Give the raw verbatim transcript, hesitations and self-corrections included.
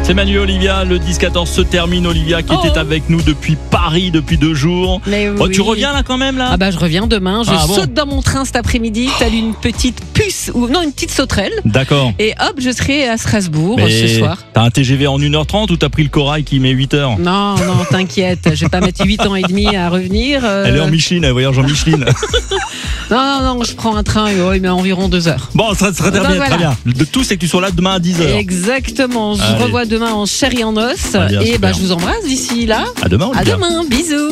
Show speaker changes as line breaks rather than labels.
C'est Manu et Olivia, le dix quatorze se termine. Olivia qui
Oh.
était avec nous depuis Paris depuis deux jours.
Mais oui.
Oh, tu reviens là quand même là?
Ah bah je reviens demain, je
Ah, bon.
saute dans mon train cet après-midi, telle une petite puce, ou non une petite sauterelle,
D'accord.
et hop je serai à Strasbourg
Mais
ce soir.
T'as un T G V en une heure trente ou t'as pris le corail qui met huit heures?
Non, non, t'inquiète, je vais pas mettre huit ans et demi à revenir. euh.
Elle est en Micheline, elle voyage en Micheline.
Non, non, non, je prends un train et oh, il met environ deux heures.
Bon, ça serait très
Donc
bien,
voilà.
très bien. De tout, c'est que tu sois là demain à dix heures.
Exactement, je
Allez.
vous revois demain en chair et en os.
Ah, bien,
et
super.
bah je vous embrasse d'ici là.
À demain,
À
Olivia.
demain, bisous.